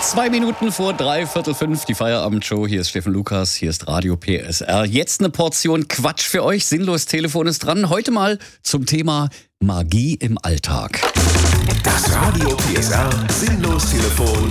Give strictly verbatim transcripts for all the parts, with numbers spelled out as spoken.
Zwei Minuten vor drei, Viertel fünf, die Feierabendshow. Hier ist Steffen Lukas, hier ist Radio P S R. Jetzt eine Portion Quatsch für euch. Sinnlos Telefon ist dran. Heute mal zum Thema Magie im Alltag. Das Radio P S R Sinnlos Telefon.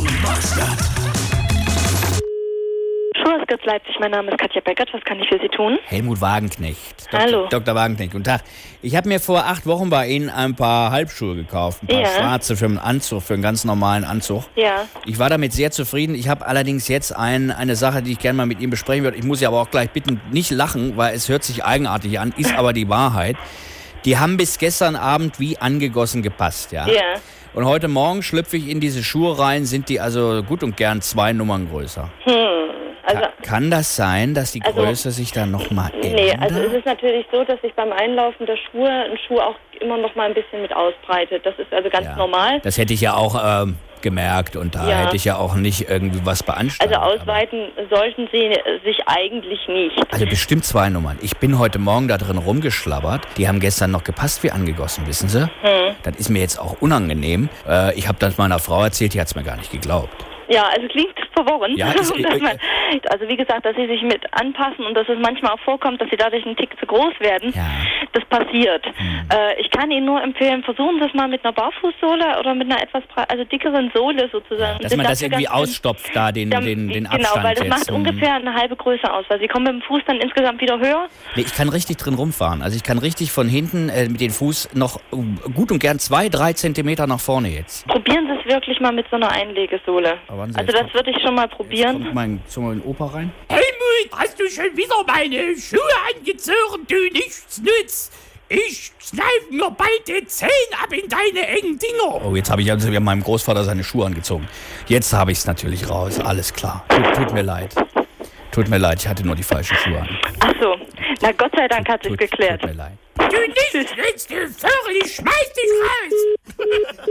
Schuhhaus Leipzig, mein Name ist Katja Beckert. Was kann ich für Sie tun? Helmut Wagenknecht. Doktor, Hallo. Doktor Wagenknecht, guten Tag. Ich habe mir vor acht Wochen bei Ihnen ein paar Halbschuhe gekauft. Ein paar Ja. schwarze für einen Anzug, für einen ganz normalen Anzug. Ja. Ich war damit sehr zufrieden. Ich habe allerdings jetzt ein, eine Sache, die ich gerne mal mit Ihnen besprechen würde. Ich muss Sie aber auch gleich bitten, nicht lachen, weil es hört sich eigenartig an, ist aber die Wahrheit. Die haben bis gestern Abend wie angegossen gepasst, ja? Ja. Und heute Morgen schlüpfe ich in diese Schuhe rein, sind die also gut und gern zwei Nummern größer. Hm. Also, Ka- Kann das sein, dass die Also- Größe sich dann nochmal ändert? nee, also es ist natürlich so, dass sich beim Einlaufen der Schuhe ein Schuh auch immer noch mal ein bisschen mit ausbreitet. Das ist also ganz Ja. normal. Das hätte ich ja auch ähm, gemerkt und da Ja. hätte ich ja auch nicht irgendwie was Also beanstandet. ausweiten sollten Sie äh, sich eigentlich nicht. Aber- Also bestimmt zwei Nummern. Ich bin heute Morgen da drin rumgeschlabbert. Die haben gestern noch gepasst wie angegossen, wissen Sie? Hm. Das ist mir jetzt auch unangenehm. Äh, ich habe das meiner Frau erzählt, die hat es mir gar nicht geglaubt. Ja, also klingt verworren. Ja, ist- Dass man- also wie gesagt, dass sie sich mit anpassen und dass es manchmal auch vorkommt, dass sie dadurch einen Tick zu groß werden. Ja. Das passiert. Hm. Äh, ich kann Ihnen nur empfehlen, versuchen Sie es mal mit einer Barfußsohle oder mit einer etwas bre- also dickeren Sohle sozusagen. Dass man das dafür irgendwie ganz- ausstopft, da den, Dann- den, den genau, Abstand weil das jetzt. macht Hm. ungefähr eine halbe Größe aus, weil Sie kommen mit dem Fuß dann insgesamt wieder höher. Nee, ich kann richtig drin rumfahren. Also ich kann richtig von hinten äh, mit dem Fuß noch äh, gut und gern zwei, drei Zentimeter nach vorne jetzt. Probieren Sie es wirklich mal mit so einer Einlegesohle. Aber warten Sie, Also jetzt das würde ich schon mal Jetzt probieren. kommt mein Zunge in den Opa rein. Helmut, hast du schon wieder meine Schuhe angezogen, du Nichtsnutz? Ich kneif mir bald die Zehen ab in deine engen Dinger. Oh, jetzt habe ich also wieder meinem Großvater seine Schuhe angezogen. Jetzt habe ich es natürlich raus. Alles klar. Tut, tut mir leid. Tut mir leid, ich hatte nur die falschen Schuhe an. Ach so, na Gott sei Dank hat sich Tut, geklärt. Tut mir leid. Du Nichtsnutz, du Vögel, ich schmeiß dich raus.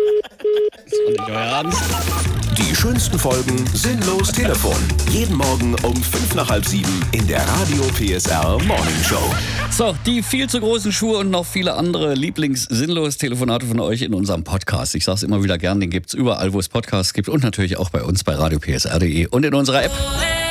Ist doch nicht euer Ernst. Die schönsten Folgen Sinnlos Telefon. Jeden Morgen um fünf nach halb sieben in der Radio P S R Morning Show. So, die viel zu großen Schuhe und noch viele andere Lieblings-Sinnlos-Telefonate von euch in unserem Podcast. Ich sage es immer wieder gern, den gibt's überall, wo es Podcasts gibt und natürlich auch bei uns bei radio p s r punkt d e und in unserer App.